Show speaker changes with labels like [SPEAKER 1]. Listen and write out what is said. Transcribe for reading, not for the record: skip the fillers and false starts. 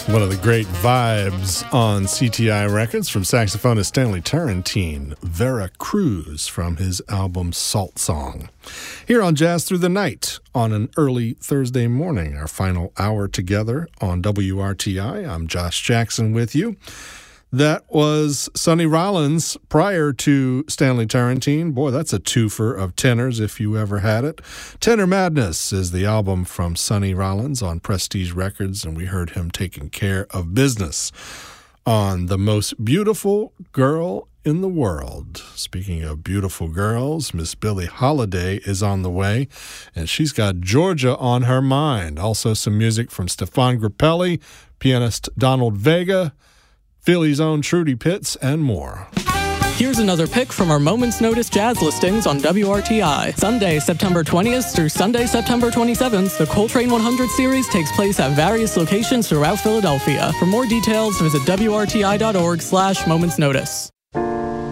[SPEAKER 1] One of the great vibes on CTI Records from saxophonist Stanley Tarantine, Vera Cruz from his album Salt Song. Here on Jazz Through the Night on an early Thursday morning, our final hour together on WRTI. I'm Josh Jackson with you. That was Sonny Rollins prior to Stanley Tarantine. Boy, that's a twofer of tenors if you ever had it. Tenor Madness is the album from Sonny Rollins on Prestige Records, and we heard him taking care of business on The Most Beautiful Girl in the World. Speaking of beautiful girls, Miss Billie Holiday is on the way, and she's got Georgia on her mind. Also some music from Stefan Grappelli, pianist Donald Vega, Philly's own Trudy Pitts, and more.
[SPEAKER 2] Here's another pick from our Moment's Notice jazz listings on WRTI. Sunday, September 20th through Sunday, September 27th, the Coltrane 100 series takes place at various locations throughout Philadelphia. For more details, visit WRTI.org/Moment's Notice.